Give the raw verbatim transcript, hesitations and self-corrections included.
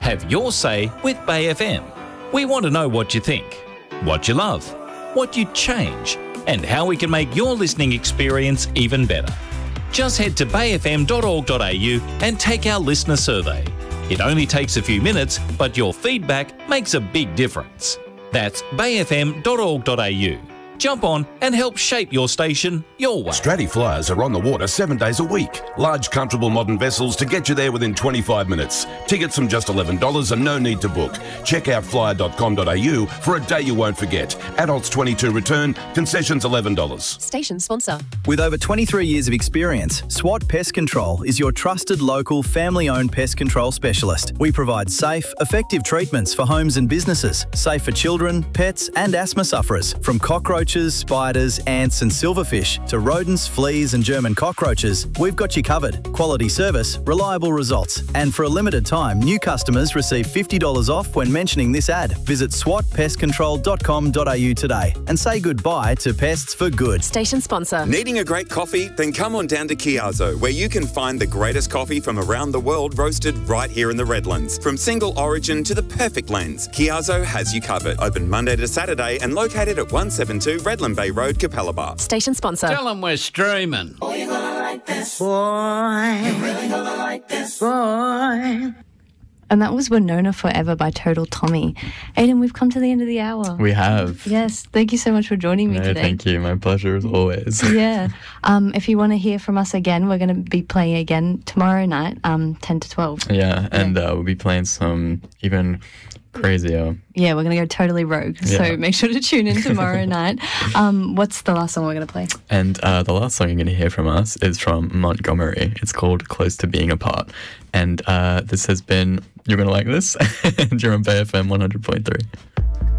Have your say with Bay F M. We want to know what you think, what you love, what you'd change, and how we can make your listening experience even better. Just head to bay f m dot org dot a u and take our listener survey. It only takes a few minutes, but your feedback makes a big difference. That's bay f m dot org dot a u. Jump on and help shape your station your way. Stratty Flyers are on the water seven days a week. Large, comfortable, modern vessels to get you there within twenty-five minutes. Tickets from just eleven dollars and no need to book. Check out flyer dot com dot a u for a day you won't forget. Adults twenty-two return, concessions eleven dollars. Station sponsor. With over twenty-three years of experience, SWAT Pest Control is your trusted local family-owned pest control specialist. We provide safe, effective treatments for homes and businesses, safe for children, pets and asthma sufferers, from cockroaches, spiders, ants and silverfish to rodents, fleas and German cockroaches. We've got you covered. Quality service, reliable results. And for a limited time, new customers receive fifty dollars off when mentioning this ad. Visit swat pest control dot com dot a u today and say goodbye to pests for good. Station sponsor. Needing a great coffee? Then come on down to Chiazzo, where you can find the greatest coffee from around the world roasted right here in the Redlands. From single origin to the perfect blends, Chiazzo has you covered. Open Monday to Saturday and located at one seventy-two Redland Bay Road, Capalaba. Station sponsor. Tell them we're streaming. Boy, you're gonna like this. Boy, you're really gonna like this. Boy. And that was Winona Forever by Total Tommy. Aidan, we've come to the end of the hour. We have. Yes. Thank you so much for joining me No, today. thank you. My pleasure as always. Yeah. Um, if you want to hear from us again, we're going to be playing again tomorrow night, um, ten to twelve. Yeah, and uh, we'll be playing some even crazier. Yeah, we're going to go totally rogue. Yeah. So make sure to tune in tomorrow night. Um, what's the last song we're going to play? And uh, the last song you're going to hear from us is from Montgomery. It's called Close to Being Apart. And uh, this has been, you're going to like this? And you're on Bay F M one hundred point three.